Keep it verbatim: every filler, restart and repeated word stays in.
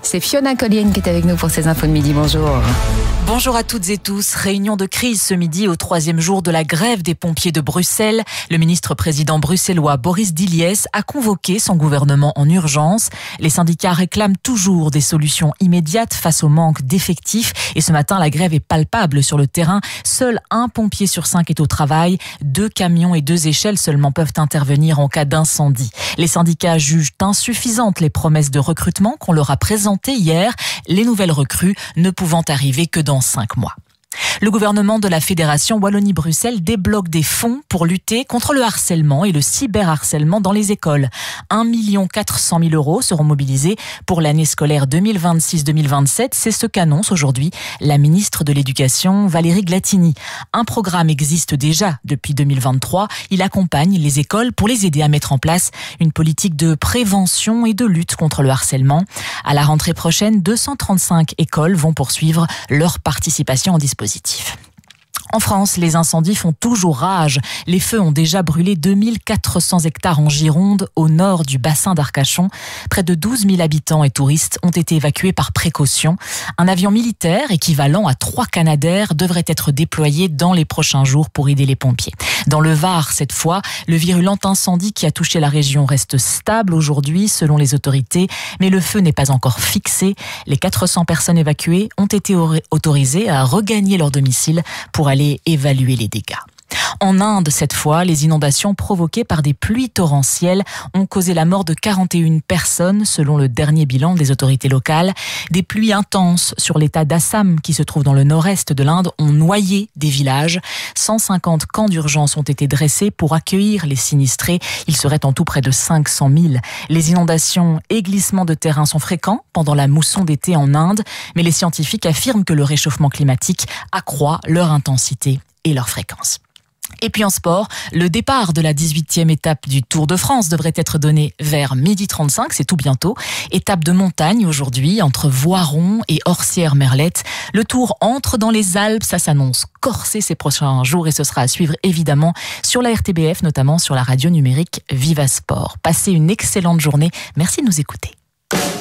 C'est Fiona Collienne qui est avec nous pour ces infos de midi. Bonjour. Bonjour à toutes et tous. Réunion de crise ce midi au troisième jour de la grève des pompiers de Bruxelles. Le ministre-président bruxellois Boris Diliès a convoqué son gouvernement en urgence. Les syndicats réclament toujours des solutions immédiates face au manque d'effectifs. Et ce matin, la grève est palpable sur le terrain. Seul un pompier sur cinq est au travail. Deux camions et deux échelles seulement peuvent intervenir en cas d'incendie. Les syndicats jugent insuffisantes les promesses de recrutement qu'on leur a présentées hier. Les nouvelles recrues ne pouvant arriver que dans cinq mois. Le gouvernement de la Fédération Wallonie-Bruxelles débloque des fonds pour lutter contre le harcèlement et le cyberharcèlement dans les écoles. un million quatre cent mille euros seront mobilisés pour l'année scolaire deux mille vingt-six deux mille vingt-sept. C'est ce qu'annonce aujourd'hui la ministre de l'Éducation, Valérie Glatini. Un programme existe déjà depuis deux mille vingt-trois. Il accompagne les écoles pour les aider à mettre en place une politique de prévention et de lutte contre le harcèlement. À la rentrée prochaine, deux cent trente-cinq écoles vont poursuivre leur participation en dispositif. En France, les incendies font toujours rage. Les feux ont déjà brûlé deux mille quatre cents hectares en Gironde, au nord du bassin d'Arcachon. Près de douze mille habitants et touristes ont été évacués par précaution. Un avion militaire équivalent à trois Canadair devrait être déployé dans les prochains jours pour aider les pompiers. Dans le Var, cette fois, le virulent incendie qui a touché la région reste stable aujourd'hui, selon les autorités, mais le feu n'est pas encore fixé. Les quatre cents personnes évacuées ont été autorisées à regagner leur domicile pour aller évaluer les dégâts. En Inde, cette fois, les inondations provoquées par des pluies torrentielles ont causé la mort de quarante et une personnes, selon le dernier bilan des autorités locales. Des pluies intenses sur l'état d'Assam, qui se trouve dans le nord-est de l'Inde, ont noyé des villages. cent cinquante camps d'urgence ont été dressés pour accueillir les sinistrés. Ils seraient en tout près de cinq cent mille. Les inondations et glissements de terrain sont fréquents pendant la mousson d'été en Inde, mais les scientifiques affirment que le réchauffement climatique accroît leur intensité et leur fréquence. Et puis en sport, le départ de la dix-huitième étape du Tour de France devrait être donné vers midi trente-cinq, c'est tout bientôt. Étape de montagne aujourd'hui entre Voiron et Orsières-Merlette. Le Tour entre dans les Alpes, ça s'annonce corsé ces prochains jours et ce sera à suivre évidemment sur la R T B F, notamment sur la radio numérique Viva Sport. Passez une excellente journée, merci de nous écouter.